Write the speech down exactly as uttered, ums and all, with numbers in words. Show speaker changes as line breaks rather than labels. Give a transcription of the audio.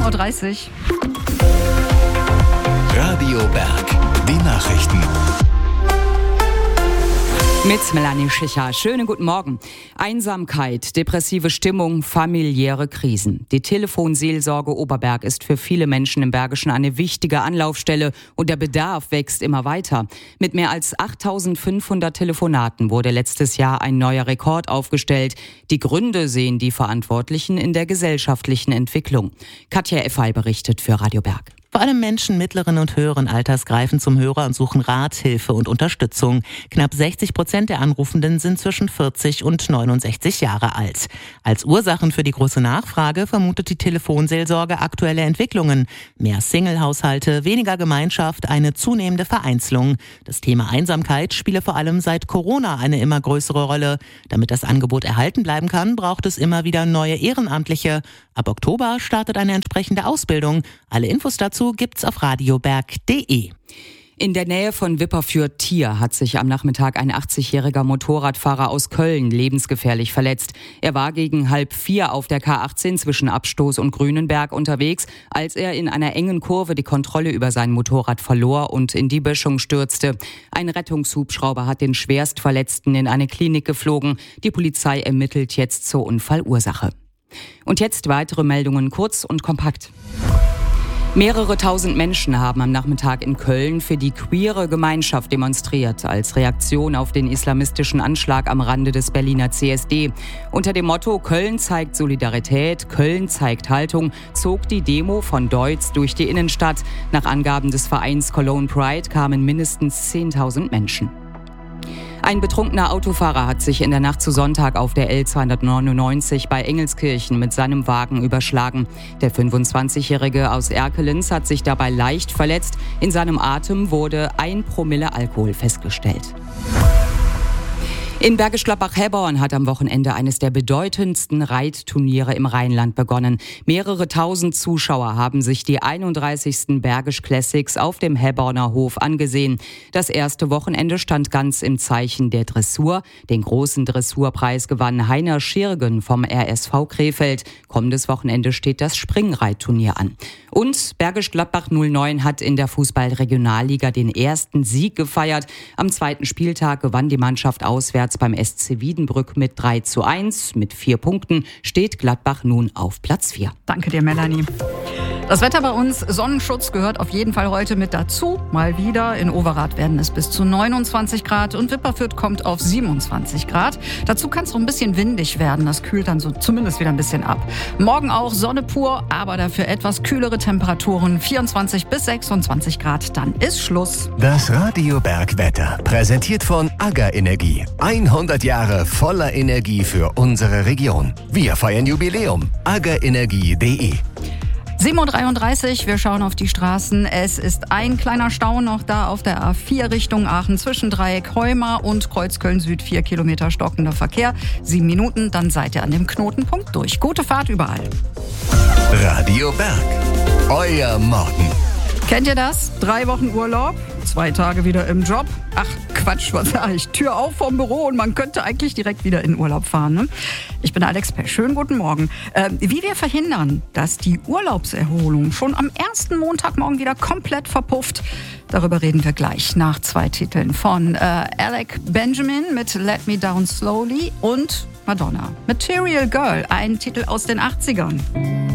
Uhr dreißig.
Radio Berg, die Nachrichten.
Mit Melanie Schicher. Schönen guten Morgen. Einsamkeit, depressive Stimmung, familiäre Krisen. Die Telefonseelsorge Oberberg ist für viele Menschen im Bergischen eine wichtige Anlaufstelle und der Bedarf wächst immer weiter. Mit mehr als achttausendfünfhundert Telefonaten wurde letztes Jahr ein neuer Rekord aufgestellt. Die Gründe sehen die Verantwortlichen in der gesellschaftlichen Entwicklung. Katja Effay berichtet für Radio Berg.
Vor allem Menschen mittleren und höheren Alters greifen zum Hörer und suchen Rat, Hilfe und Unterstützung. Knapp sechzig Prozent der Anrufenden sind zwischen vierzig und neunundsechzig Jahre alt. Als Ursachen für die große Nachfrage vermutet die Telefonseelsorge aktuelle Entwicklungen. Mehr Single-Haushalte, weniger Gemeinschaft, eine zunehmende Vereinzelung. Das Thema Einsamkeit spiele vor allem seit Corona eine immer größere Rolle. Damit das Angebot erhalten bleiben kann, braucht es immer wieder neue Ehrenamtliche. Ab Oktober startet eine entsprechende Ausbildung. Alle Infos dazu gibt's auf radioberg punkt de.
In der Nähe von Wipperfürth-Thier hat sich am Nachmittag ein achtzigjähriger Motorradfahrer aus Köln lebensgefährlich verletzt. Er war gegen halb vier auf der K achtzehn zwischen Abstoß und Grünenberg unterwegs, als er in einer engen Kurve die Kontrolle über sein Motorrad verlor und in die Böschung stürzte. Ein Rettungshubschrauber hat den Schwerstverletzten in eine Klinik geflogen. Die Polizei ermittelt jetzt zur Unfallursache. Und jetzt weitere Meldungen kurz und kompakt. Mehrere tausend Menschen haben am Nachmittag in Köln für die queere Gemeinschaft demonstriert, als Reaktion auf den islamistischen Anschlag am Rande des Berliner C S D. Unter dem Motto Köln zeigt Solidarität, Köln zeigt Haltung, zog die Demo von Deutz durch die Innenstadt. Nach Angaben des Vereins Cologne Pride kamen mindestens zehntausend Menschen. Ein betrunkener Autofahrer hat sich in der Nacht zu Sonntag auf der L zweihundertneunundneunzig bei Engelskirchen mit seinem Wagen überschlagen. Der fünfundzwanzigjährige aus Erkelenz hat sich dabei leicht verletzt. In seinem Atem wurde ein Promille Alkohol festgestellt. In Bergisch Gladbach-Herborn hat am Wochenende eines der bedeutendsten Reitturniere im Rheinland begonnen. Mehrere tausend Zuschauer haben sich die einunddreißigsten Bergisch Classics auf dem Herborner Hof angesehen. Das erste Wochenende stand ganz im Zeichen der Dressur. Den großen Dressurpreis gewann Heiner Schirgen vom R S V Krefeld. Kommendes Wochenende steht das Springreitturnier an. Und Bergisch Gladbach null neun hat in der Fußball-Regionalliga den ersten Sieg gefeiert. Am zweiten Spieltag gewann die Mannschaft auswärts beim S C Wiedenbrück mit drei zu eins. Mit vier Punkten steht Gladbach nun auf Platz vier.
Danke dir, Melanie. Das Wetter bei uns, Sonnenschutz gehört auf jeden Fall heute mit dazu. Mal wieder, in Overath werden es bis zu neunundzwanzig Grad und Wipperfürth kommt auf siebenundzwanzig Grad. Dazu kann es noch ein bisschen windig werden, das kühlt dann so zumindest wieder ein bisschen ab. Morgen auch Sonne pur, aber dafür etwas kühlere Temperaturen, vierundzwanzig bis sechsundzwanzig Grad, dann ist Schluss.
Das Radio Berg Wetter, präsentiert von AGA Energie. hundert Jahre voller Energie für unsere Region. Wir feiern Jubiläum. aga energie punkt de.
sieben Uhr dreiunddreißig, wir schauen auf die Straßen. Es ist ein kleiner Stau noch da auf der A vier Richtung Aachen zwischen Dreieck Heuma und Kreuz Köln Süd. Vier Kilometer stockender Verkehr. Sieben Minuten, dann seid ihr an dem Knotenpunkt durch. Gute Fahrt überall.
Radio Berg, euer Morgen.
Kennt ihr das? Drei Wochen Urlaub, zwei Tage wieder im Job. Ach, Quatsch, was sag ich? Tür auf vom Büro und man könnte eigentlich direkt wieder in Urlaub fahren. Ne? Ich bin Alex Pesch. Schönen guten Morgen. Äh, wie wir verhindern, dass die Urlaubserholung schon am ersten Montagmorgen wieder komplett verpufft, darüber reden wir gleich nach zwei Titeln von äh, Alec Benjamin mit Let Me Down Slowly und Madonna, Material Girl, ein Titel aus den achtzigern.